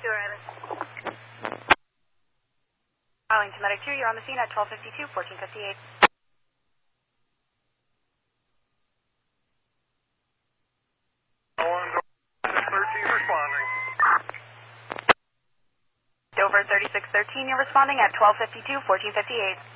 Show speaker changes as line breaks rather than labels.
Arlington Medic 2, you're on the scene at 1252, 1458.
Responding.
Dover 3613, you're responding at 1252, 1458.